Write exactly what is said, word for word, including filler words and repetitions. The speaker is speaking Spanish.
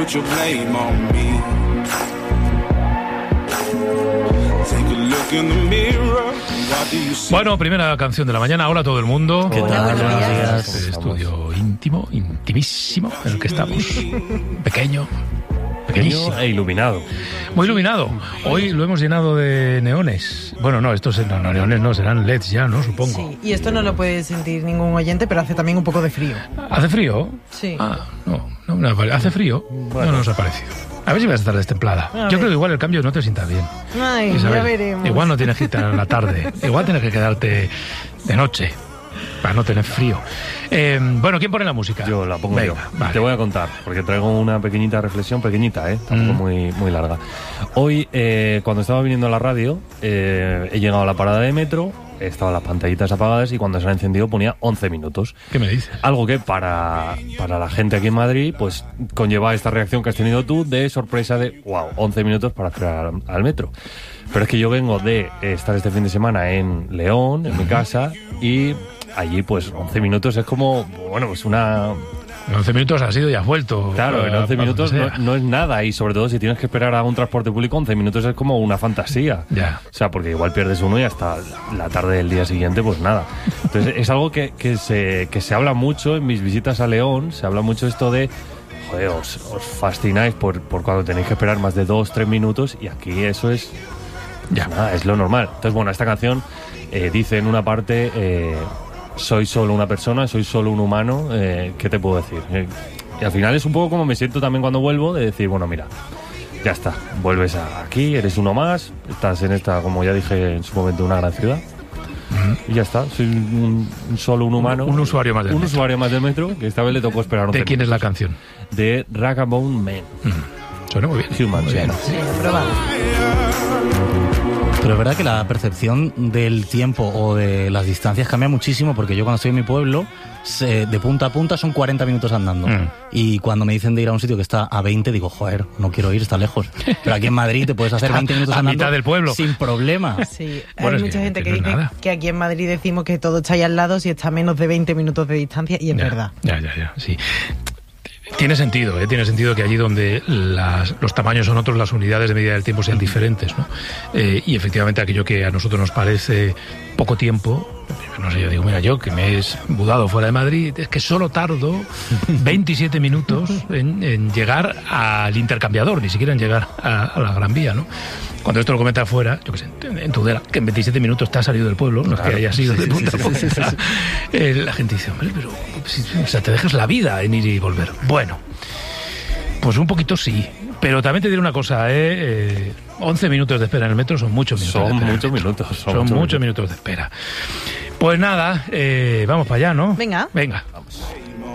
put your blame on me. Take a look in the mirror. Bueno, primera canción de la mañana. Hola a todo el mundo. ¿Qué tal? Hola, Buenos días. este estudio íntimo, intimísimo en el que estamos. Pequeño. Pequeño e iluminado. Muy iluminado. Hoy lo hemos llenado de neones. Bueno, no, estos no, no, neones no, serán L E Ds ya, ¿no? Supongo. Sí, y esto no lo puede sentir ningún oyente, pero hace también un poco de frío. ¿Hace frío? Sí. Ah, no, no, no ¿hace frío? Bueno. No nos ha parecido. A ver si vas a estar destemplada. A Yo ver. creo que igual el cambio no te sienta bien. Ay, Isabel, ya veremos. igual no tienes que irte a la tarde. Igual tienes que quedarte de noche para no tener frío. Eh, bueno, ¿quién pone la música? Yo la pongo Venga, yo. vale. Te voy a contar, porque traigo una pequeñita reflexión, pequeñita, ¿eh? Tampoco Mm. muy, muy larga. Hoy, eh, cuando estaba viniendo a la radio, eh, he llegado a la parada de metro, estaban las pantallitas apagadas y cuando se han encendido ponía once minutos. ¿Qué me dices? Algo que para, para la gente aquí en Madrid, pues conlleva esta reacción que has tenido tú de sorpresa de, wow, once minutos para esperar al, al metro. Pero es que yo vengo de estar este fin de semana en León, en mi casa, y allí pues once minutos es como, bueno, pues una... En once minutos has ido y has vuelto. Claro, en A- once a minutos donde no, sea. no es nada, y sobre todo si tienes que esperar a un transporte público, once minutos es como una fantasía. Ya. O sea, porque igual pierdes uno y hasta la tarde del día siguiente, pues nada. Entonces es algo que, que, se, que se habla mucho en mis visitas a León, se habla mucho esto de, joder, os, os fascináis por, por cuando tenéis que esperar más de dos, tres minutos, y aquí eso es, Ya. pues nada, es lo normal. Entonces, bueno, esta canción eh, dice en una parte, eh, soy solo una persona, soy solo un humano, eh, ¿qué te puedo decir? Eh, y al final es un poco como me siento también cuando vuelvo, de decir, bueno, mira, ya está, vuelves a- aquí, eres uno más, estás en esta, como ya dije en su momento, una gran ciudad. Y ya está, soy un, un solo un humano. Un usuario más del Un metro. usuario más del metro, que esta vez le tocó esperar once ¿De quién es la minutos. canción? De Ragabone Man. Suena muy bien. Human, Muy bien. Sí, aprobado. Pero es verdad que la percepción del tiempo o de las distancias cambia muchísimo, porque yo cuando estoy en mi pueblo, se- de punta a punta son cuarenta minutos andando. Mm. Y cuando me dicen de ir a un sitio que está a veinte, digo, joder, no quiero ir, está lejos. Pero aquí en Madrid te puedes hacer Está veinte minutos a andando mitad del pueblo. sin problema. Sí, Bueno, hay es que- mucha gente que que, no es dice nada. que aquí en Madrid decimos que todo está ahí al lado si está a menos de veinte minutos de distancia, y es Ya, verdad. Ya, ya, ya, sí. Tiene sentido, ¿eh? Tiene sentido que allí donde las, los tamaños son otros, las unidades de medida del tiempo sean diferentes, ¿no? Eh, y efectivamente aquello que a nosotros nos parece poco tiempo, no sé, yo digo, mira, yo que me he mudado fuera de Madrid, es que solo tardo veintisiete minutos en, en llegar al intercambiador, ni siquiera en llegar a, a la Gran Vía, ¿no? Cuando esto lo comenta afuera, yo qué sé, en Tudela, que en veintisiete minutos te has salido del pueblo, no es que hayas ido de punta a punta. Eh, la gente dice, hombre, pero si- o sea, te dejas la vida en ir y volver. Bueno, pues un poquito sí, pero también te diré una cosa, ¿eh? eh once minutos de espera en el metro son muchos minutos. Son de espera en el muchos metro. minutos, son Son, muchos muchos minutos de espera. Pues nada, eh, vamos para allá, ¿no? Venga. Venga.